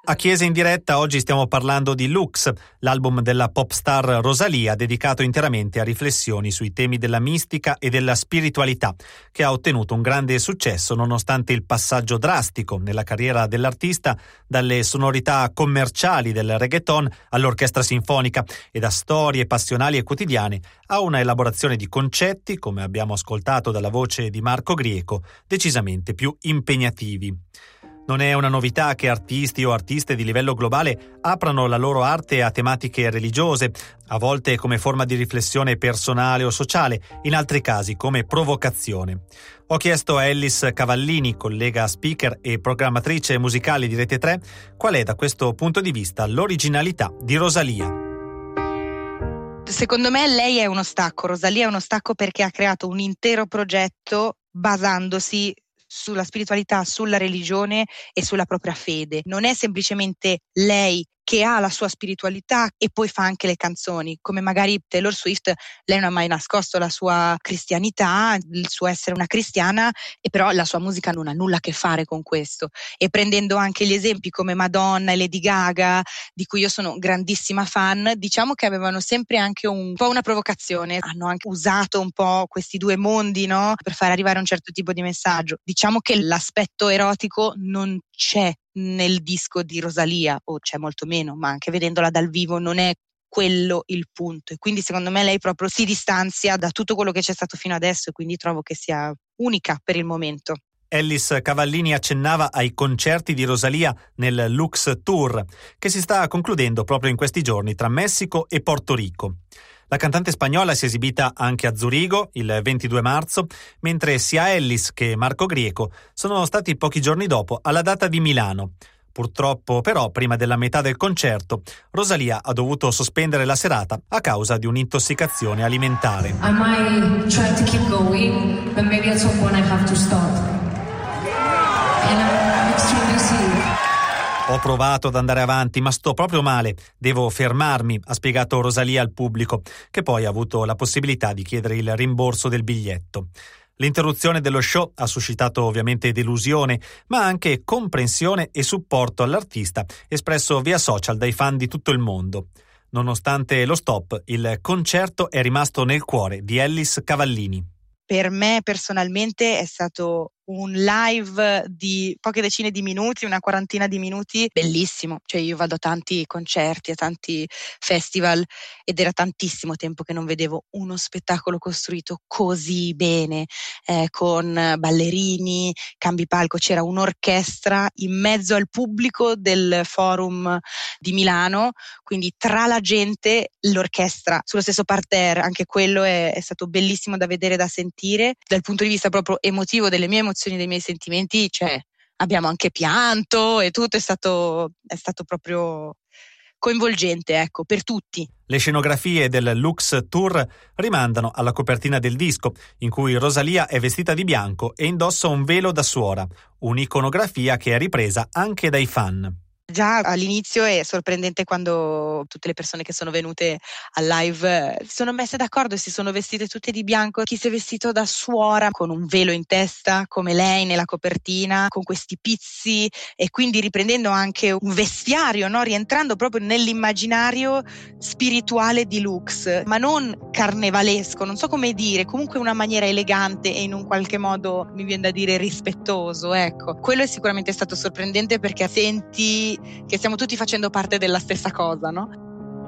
A Chiesa in diretta oggi stiamo parlando di Lux, l'album della pop star Rosalía, dedicato interamente a riflessioni sui temi della mistica e della spiritualità, che ha ottenuto un grande successo nonostante il passaggio drastico nella carriera dell'artista dalle sonorità commerciali del reggaeton all'orchestra sinfonica e da storie passionali e quotidiane a una elaborazione di concetti, come abbiamo ascoltato dalla voce di Marco Grieco, decisamente più impegnativi. Non è una novità che artisti o artiste di livello globale aprano la loro arte a tematiche religiose, a volte come forma di riflessione personale o sociale, in altri casi come provocazione. Ho chiesto a Ellis Cavallini, collega speaker e programmatrice musicale di Rete 3, qual è da questo punto di vista l'originalità di Rosalía. Secondo me lei è uno stacco, Rosalía è uno stacco perché ha creato un intero progetto basandosi sulla spiritualità, sulla religione e sulla propria fede. Non è semplicemente lei che ha la sua spiritualità e poi fa anche le canzoni, come magari Taylor Swift. Lei non ha mai nascosto la sua cristianità, il suo essere una cristiana, e però la sua musica non ha nulla a che fare con questo. E prendendo anche gli esempi come Madonna e Lady Gaga, di cui io sono grandissima fan, diciamo che avevano sempre anche un po' una provocazione, hanno anche usato un po' questi due mondi, no? Per far arrivare un certo tipo di messaggio. Diciamo che l'aspetto erotico non c'è nel disco di Rosalía, o c'è molto meno, ma anche vedendola dal vivo non è quello il punto, e quindi secondo me lei proprio si distanzia da tutto quello che c'è stato fino adesso, e quindi trovo che sia unica per il momento. Ellis Cavallini accennava ai concerti di Rosalía nel Lux Tour, che si sta concludendo proprio in questi giorni tra Messico e Porto Rico. La cantante spagnola si è esibita anche a Zurigo il 22 marzo, mentre sia Ellis che Marco Grieco sono stati pochi giorni dopo alla data di Milano. Purtroppo, però, prima della metà del concerto, Rosalía ha dovuto sospendere la serata a causa di un'intossicazione alimentare. I might try to keep going, but maybe at some point I have to stop. And I'm extremely sick. Ho provato ad andare avanti, ma sto proprio male. Devo fermarmi, ha spiegato Rosalía al pubblico, che poi ha avuto la possibilità di chiedere il rimborso del biglietto. L'interruzione dello show ha suscitato ovviamente delusione, ma anche comprensione e supporto all'artista, espresso via social dai fan di tutto il mondo. Nonostante lo stop, il concerto è rimasto nel cuore di Ellis Cavallini. Per me personalmente è stato un live di poche decine di minuti, una quarantina di minuti, bellissimo. Cioè io vado a tanti concerti, a tanti festival, ed era tantissimo tempo che non vedevo uno spettacolo costruito così bene, con ballerini, cambi palco. C'era un'orchestra in mezzo al pubblico del Forum di Milano, quindi tra la gente l'orchestra sullo stesso parterre. Anche quello è stato bellissimo da vedere, da sentire. Dal punto di vista proprio emotivo, delle mie emozioni, dei miei sentimenti, cioè abbiamo anche pianto e tutto, è stato proprio coinvolgente, ecco, per tutti. Le scenografie del Lux Tour rimandano alla copertina del disco, in cui Rosalía è vestita di bianco e indossa un velo da suora, un'iconografia che è ripresa anche dai fan. Già all'inizio è sorprendente quando tutte le persone che sono venute al live si sono messe d'accordo e si sono vestite tutte di bianco. Chi si è vestito da suora con un velo in testa, come lei nella copertina, con questi pizzi, e quindi riprendendo anche un vestiario, no? Rientrando proprio nell'immaginario spirituale di Lux, ma non carnevalesco, non so come dire, comunque una maniera elegante e in un qualche modo, mi viene da dire, rispettoso, ecco. Quello è sicuramente stato sorprendente, perché senti che stiamo tutti facendo parte della stessa cosa, no?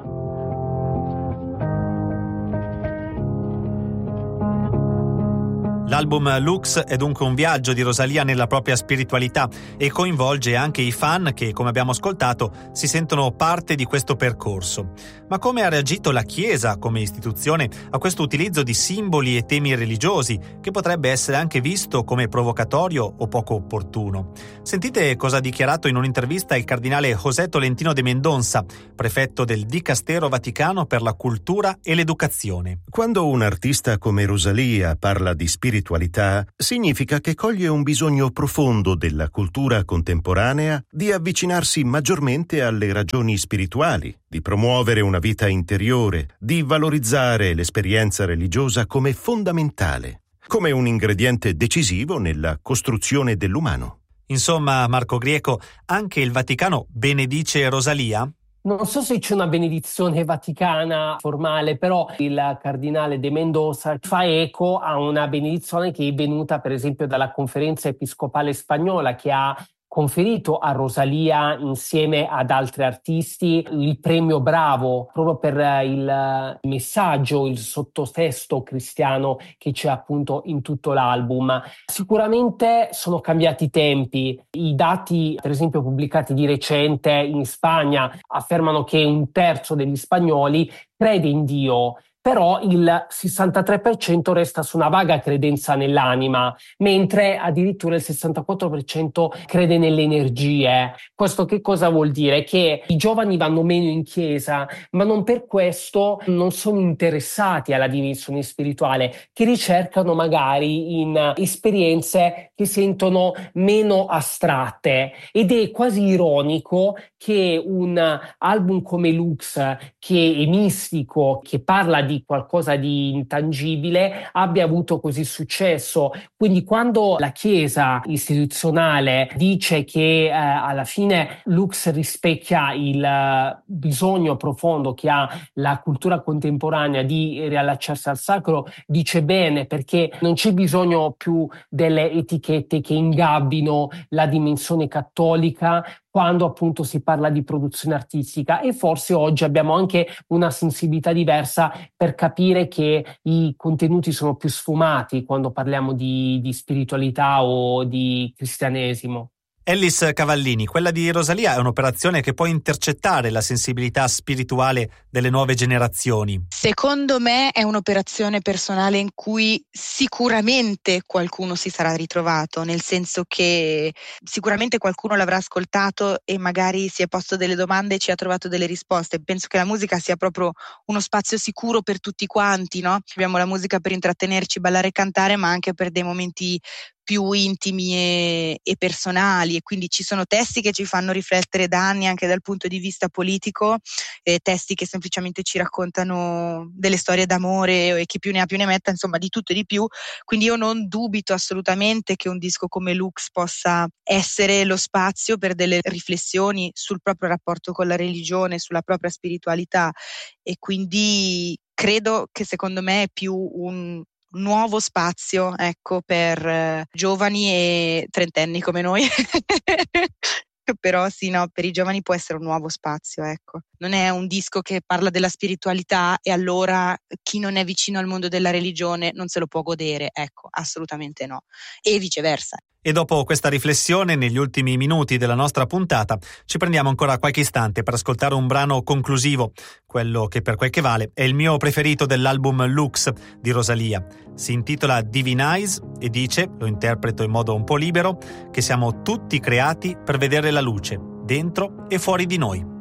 L'album Lux è dunque un viaggio di Rosalía nella propria spiritualità e coinvolge anche i fan che, come abbiamo ascoltato, si sentono parte di questo percorso. Ma come ha reagito la Chiesa come istituzione a questo utilizzo di simboli e temi religiosi, che potrebbe essere anche visto come provocatorio o poco opportuno? Sentite cosa ha dichiarato in un'intervista il cardinale José Tolentino de Mendonça, prefetto del Dicastero Vaticano per la Cultura e l'Educazione. Quando un artista come Rosalía parla di spiritualità, significa che coglie un bisogno profondo della cultura contemporanea di avvicinarsi maggiormente alle ragioni spirituali, di promuovere una vita interiore, di valorizzare l'esperienza religiosa come fondamentale, come un ingrediente decisivo nella costruzione dell'umano. Insomma, Marco Grieco, anche il Vaticano benedice Rosalia? Non so se c'è una benedizione vaticana formale, però il cardinale de Mendoza fa eco a una benedizione che è venuta per esempio dalla Conferenza Episcopale Spagnola, che ha conferito a Rosalia insieme ad altri artisti il premio Bravo proprio per il messaggio, il sottotesto cristiano che c'è appunto in tutto l'album. Sicuramente sono cambiati i tempi. I dati, per esempio, pubblicati di recente in Spagna affermano che 1/3 degli spagnoli crede in Dio. Però il 63% resta su una vaga credenza nell'anima, mentre addirittura il 64% crede nelle energie. Questo che cosa vuol dire? Che i giovani vanno meno in chiesa, ma non per questo non sono interessati alla dimensione spirituale, che ricercano magari in esperienze che sentono meno astratte. Ed è quasi ironico che un album come Lux, che è mistico, che parla di qualcosa di intangibile, abbia avuto così successo. Quindi quando la Chiesa istituzionale dice che alla fine Lux rispecchia il bisogno profondo che ha la cultura contemporanea di riallacciarsi al sacro, dice bene, perché non c'è bisogno più delle etichette che ingabbino la dimensione cattolica quando appunto si parla di produzione artistica, e forse oggi abbiamo anche una sensibilità diversa per capire che i contenuti sono più sfumati quando parliamo di spiritualità o di cristianesimo. Ellis Cavallini, quella di Rosalia è un'operazione che può intercettare la sensibilità spirituale delle nuove generazioni. Secondo me è un'operazione personale in cui sicuramente qualcuno si sarà ritrovato, nel senso che sicuramente qualcuno l'avrà ascoltato e magari si è posto delle domande e ci ha trovato delle risposte. Penso che la musica sia proprio uno spazio sicuro per tutti quanti, no? Abbiamo la musica per intrattenerci, ballare e cantare, ma anche per dei momenti più intimi e personali, e quindi ci sono testi che ci fanno riflettere da anni anche dal punto di vista politico, testi che semplicemente ci raccontano delle storie d'amore e chi più ne ha più ne metta, insomma di tutto e di più. Quindi io non dubito assolutamente che un disco come Lux possa essere lo spazio per delle riflessioni sul proprio rapporto con la religione, sulla propria spiritualità, e quindi credo che secondo me è più un nuovo spazio, ecco, per giovani e trentenni come noi. Però sì, no, per i giovani può essere un nuovo spazio, ecco. Non è un disco che parla della spiritualità e allora chi non è vicino al mondo della religione non se lo può godere, ecco, assolutamente no. E viceversa. E dopo questa riflessione, negli ultimi minuti della nostra puntata, ci prendiamo ancora qualche istante per ascoltare un brano conclusivo, quello che per quel che vale è il mio preferito dell'album Lux di Rosalia. Si intitola Divine Eyes e dice, lo interpreto in modo un po' libero, che siamo tutti creati per vedere la luce, dentro e fuori di noi.